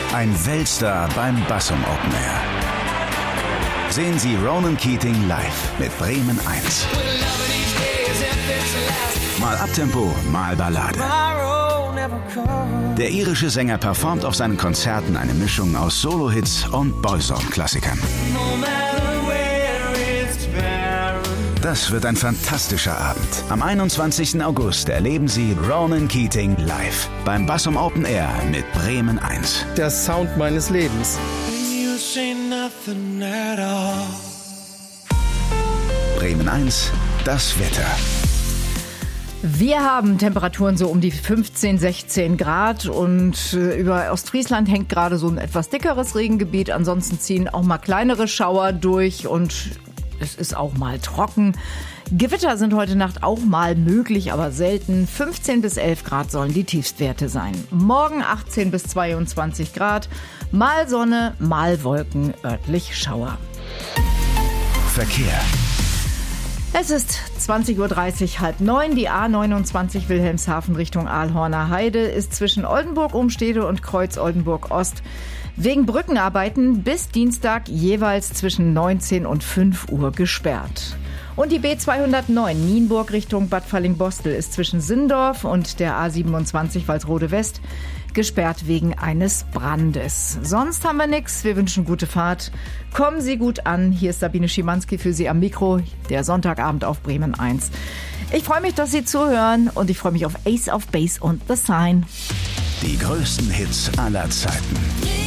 Ein Weltstar beim Bassum Open Air. Sehen Sie Ronan Keating live mit Bremen 1. Mal Abtempo, mal Ballade. Der irische Sänger performt auf seinen Konzerten eine Mischung aus Solo-Hits und Boyzone-Klassikern. Das wird ein fantastischer Abend. Am 21. August erleben Sie Ronan Keating live beim Bassum Open Air mit Bremen 1. Der Sound meines Lebens. Bremen 1, das Wetter. Wir haben Temperaturen so um die 15, 16 Grad und über Ostfriesland hängt gerade so ein etwas dickeres Regengebiet. Ansonsten ziehen auch mal kleinere Schauer durch und es ist auch mal trocken. Gewitter sind heute Nacht auch mal möglich, aber selten. 15 bis 11 Grad sollen die Tiefstwerte sein. Morgen 18 bis 22 Grad. Mal Sonne, mal Wolken, örtlich Schauer. Verkehr. Es ist 20.30 Uhr, 8:30. Die A29 Wilhelmshaven Richtung Aalhorner Heide ist zwischen Oldenburg-Umstede und Kreuz-Oldenburg-Ost wegen Brückenarbeiten bis Dienstag jeweils zwischen 19 und 5 Uhr gesperrt. Und die B209 Nienburg Richtung Bad Fallingbostel ist zwischen Sindorf und der A27 Walsrode West gesperrt wegen eines Brandes. Sonst haben wir nichts. Wir wünschen gute Fahrt. Kommen Sie gut an. Hier ist Sabine Schimanski für Sie am Mikro. Der Sonntagabend auf Bremen 1. Ich freue mich, dass Sie zuhören und ich freue mich auf Ace of Base und The Sign. Die größten Hits aller Zeiten.